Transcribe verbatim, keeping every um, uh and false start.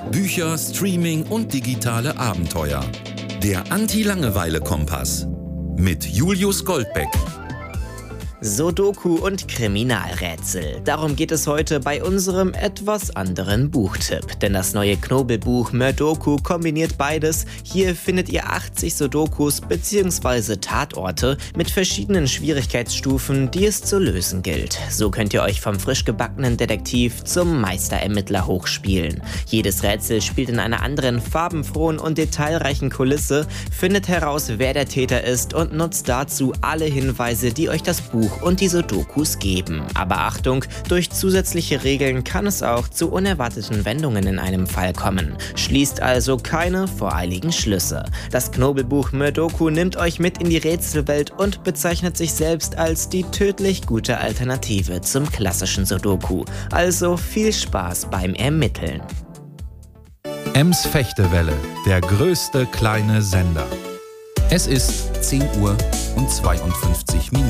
Bücher, Streaming und digitale Abenteuer. Der Anti-Langeweile-Kompass mit Julius Goldbeck. Sudoku und Kriminalrätsel. Darum geht es heute bei unserem etwas anderen Buchtipp. Denn das neue Knobelbuch Mördoku kombiniert beides. Hier findet ihr achtzig Sudokus bzw. Tatorte mit verschiedenen Schwierigkeitsstufen, die es zu lösen gilt. So könnt ihr euch vom frisch gebackenen Detektiv zum Meisterermittler hochspielen. Jedes Rätsel spielt in einer anderen farbenfrohen und detailreichen Kulisse, findet heraus, wer der Täter ist und nutzt dazu alle Hinweise, die euch das Buch und die Sudokus geben. Aber Achtung, durch zusätzliche Regeln kann es auch zu unerwarteten Wendungen in einem Fall kommen. Schließt also keine voreiligen Schlüsse. Das Knobelbuch Mördoku nimmt euch mit in die Rätselwelt und bezeichnet sich selbst als die tödlich gute Alternative zum klassischen Sudoku. Also viel Spaß beim Ermitteln. Ems Fechtewelle, der größte kleine Sender. Es ist zehn Uhr und zweiundfünfzig Minuten.